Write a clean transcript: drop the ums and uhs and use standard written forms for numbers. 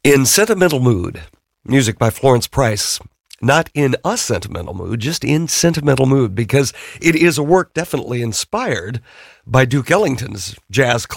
In Sentimental Mood, music by Florence Price. Not in a sentimental mood, just in sentimental mood, because it is a work definitely inspired by Duke Ellington's jazz